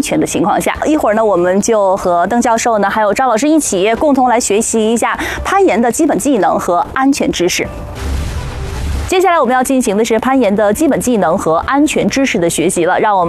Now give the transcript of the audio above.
全的情况下。一会儿呢，我们就和邓教授呢，还有赵老师一起共同来学习一下攀岩的基本技能和安全知识。接下来我们要进行的是攀岩的基本技能和安全知识的学习了，让我们